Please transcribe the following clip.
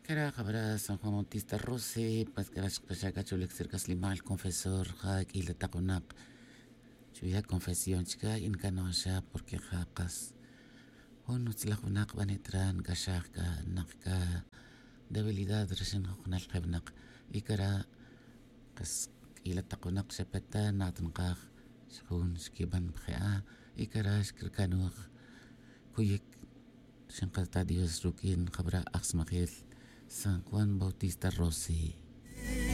Kara kabra San Juan Bautista Rossi, pues karash kashaka chulek cercas limal confesor hak y letakonak. Chuya confesión chica inkanosha porque hakas. Uno tlakunak banitran kashaka nakka debilidad recién hoknal kebnak. Y kara kas y letakonak sepeta natanqak. Shkun skiban bkhea y kara shkirkanuk kuyik shinqata Dios rukin kabra aksmakil San Juan Bautista Rossi.